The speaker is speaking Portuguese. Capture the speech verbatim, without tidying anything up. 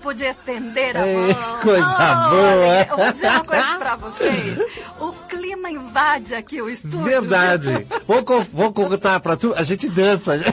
podia estender a Ei, mão. coisa oh, boa. Eu vou dizer uma coisa pra vocês. O clima invade aqui o estúdio. Verdade. Vou, co- vou contar pra tu, a gente dança.